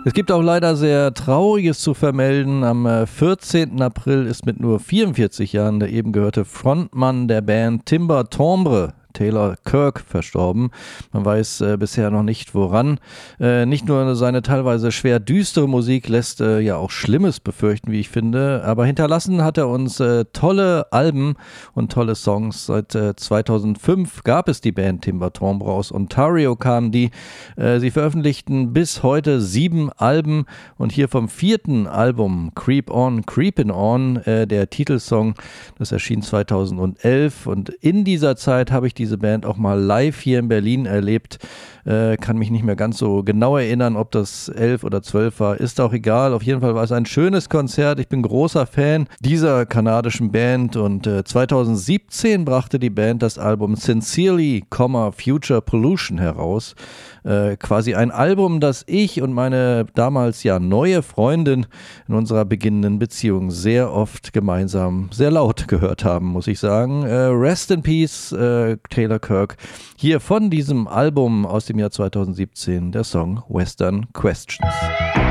Es gibt auch leider sehr Trauriges zu vermelden. Am 14. April ist mit nur 44 Jahren der eben gehörte Frontmann der Band Timber Timbre, Taylor Kirk, verstorben. Man weiß bisher noch nicht woran. Nicht nur seine teilweise schwer düstere Musik lässt ja auch Schlimmes befürchten, wie ich finde, aber hinterlassen hat er uns tolle Alben und tolle Songs. Seit 2005 gab es die Band Timber Timbre, aus Ontario kamen die. Sie veröffentlichten bis heute 7 Alben und hier vom 4. Album Creep On, Creepin' On, der Titelsong, das erschien 2011 und in dieser Zeit habe ich diese Band auch mal live hier in Berlin erlebt. Kann mich nicht mehr ganz so genau erinnern, ob das 11 oder 12 war. Ist auch egal. Auf jeden Fall war es ein schönes Konzert. Ich bin großer Fan dieser kanadischen Band und 2017 brachte die Band das Album Sincerely, Future Pollution heraus. Quasi ein Album, das ich und meine damals ja neue Freundin in unserer beginnenden Beziehung sehr oft gemeinsam sehr laut gehört haben, muss ich sagen. Rest in Peace, Taylor Kirk. Hier von diesem Album aus dem Jahr 2017 der Song Western Questions.